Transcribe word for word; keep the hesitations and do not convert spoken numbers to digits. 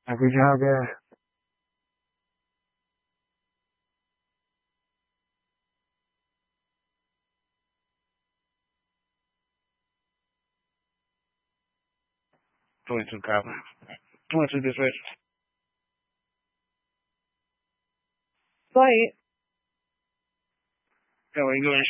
Happy job, guys. twenty-two copy. twenty-two dispatch. Flight. Yeah, where you going?